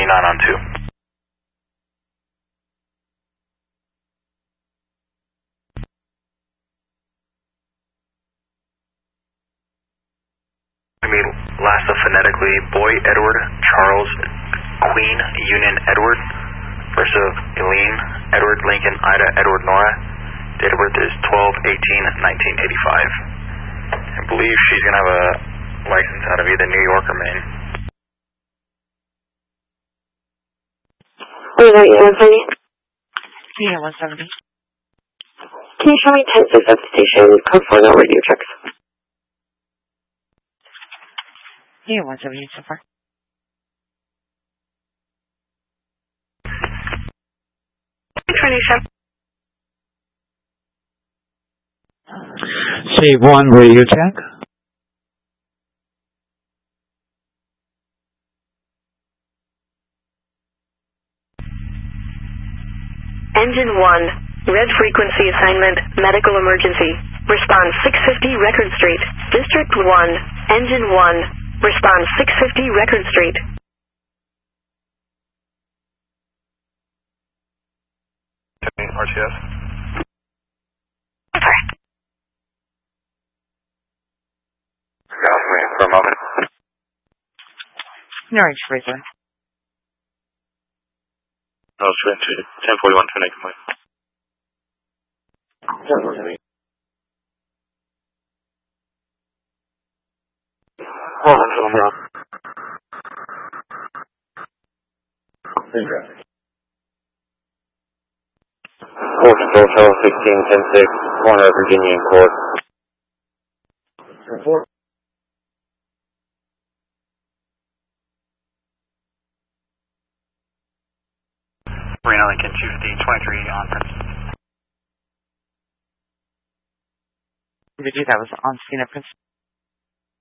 29 on 2. Last phonetically, Boy Edward Charles Queen Union Edward versus Eileen Edward Lincoln Ida Edward Nora. Date of birth is 12/18/1985. I believe she's going to have a license out of either New York or Maine. What about you, 170? Yeah, 170. Can you show me 10-6 at the station, code 4, no radio checks? Yeah, 170 so far. Save 1 radio check. Engine 1, red frequency assignment, medical emergency. Response 650 Record Street. District 1, Engine 1, response 650 Record Street. RTS. Sorry. Got me for a moment. Norwich Freezer. No, straight to 1041 to Naked Mike. Court Social 1610-6, corner of Virginia in court. Report. Marina Lincoln 250-23 on Princeton. Did you? That was on scene at Princeton.